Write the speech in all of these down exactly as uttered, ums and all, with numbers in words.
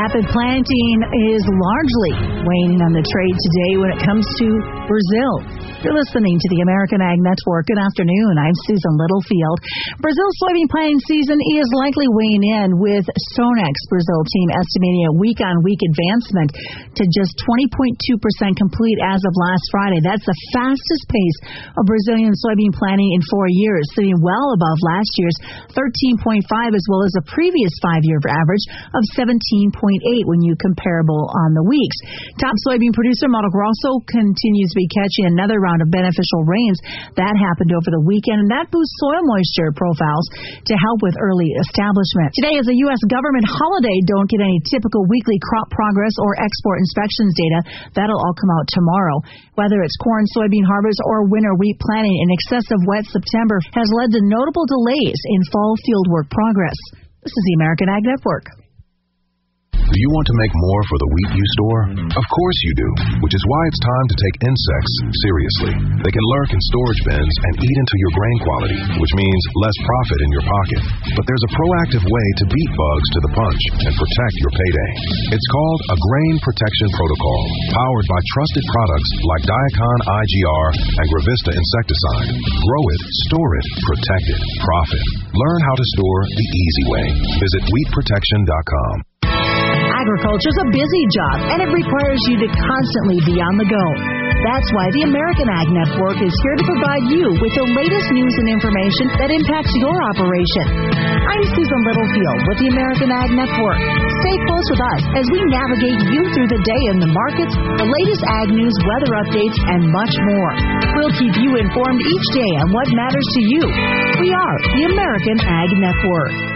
Rapid planting is largely waning on the trade today when it comes to Brazil. You're listening to the American Ag Network. Good afternoon. I'm Susan Littlefield. Brazil's soybean planting season is likely weighing in, with Stonex Brazil team estimating a week-on-week advancement to just twenty point two percent complete as of last Friday. That's the fastest pace of Brazilian soybean planting in four years, sitting well above last year's thirteen point five as well as a previous five-year average of seventeen point eight when you comparable on the weeks. Top soybean producer Mato Grosso continues to be catching another round of beneficial rains. That happened over the weekend, and that boosts soil moisture profiles to help with early establishment. Today is a U S government holiday. Don't get any typical weekly crop progress or export inspections data. That'll all come out tomorrow. Whether it's corn, soybean harvest, or winter wheat planting, an excessive wet September has led to notable delays in fall fieldwork progress. This is the American Ag Network. Do you want to make more for the wheat you store? Of course you do, which is why it's time to take insects seriously. They can lurk in storage bins and eat into your grain quality, which means less profit in your pocket. But there's a proactive way to beat bugs to the punch and protect your payday. It's called a Grain Protection Protocol, powered by trusted products like Diacon I G R and Gravista insecticide. Grow it, store it, protect it, profit. Learn how to store the easy way. Visit wheat protection dot com. Agriculture is a busy job, and it requires you to constantly be on the go. That's why the American Ag Network is here to provide you with the latest news and information that impacts your operation. I'm Susan Littlefield with the American Ag Network. Stay close with us as we navigate you through the day in the markets, the latest ag news, weather updates, and much more. We'll keep you informed each day on what matters to you. We are the American Ag Network.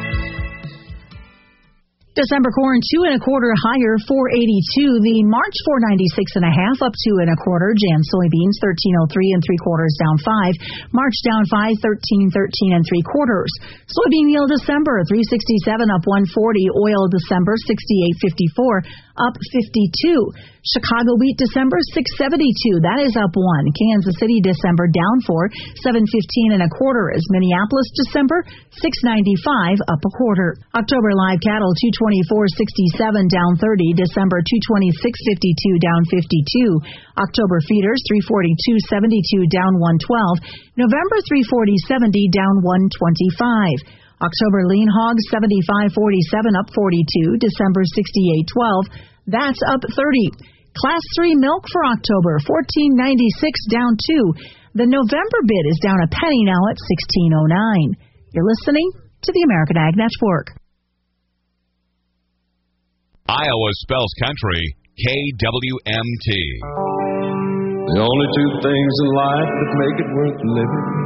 December corn two and a quarter higher, four eighty-two. The March four ninety-six and a half, up two and a quarter. Jan soybeans thirteen oh three and three quarters, down five. March down five, thirteen thirteen and three quarters. Soybean yield December three sixty-seven, up one forty. Oil December sixty-eight fifty-four, up fifty-two. Chicago wheat December six seventy-two, that is up one. Kansas City December down four, seven fifteen and a quarter. Is Minneapolis December six ninety-five, up a quarter. October live cattle two twenty-four sixty-seven, down thirty. December two twenty-six fifty-two, down fifty-two. October feeders three forty-two seventy-two, down one twelve. November three forty seventy, down one twenty-five. October lean hogs seventy-five forty-seven, up forty-two. December sixty-eight twelve, that's up thirty. Class three milk for October fourteen ninety-six, down two. The November bid is down a penny now at sixteen oh nine. You're listening to the American Ag Network. Iowa spells country, K W M T. The only two things in life that make it worth living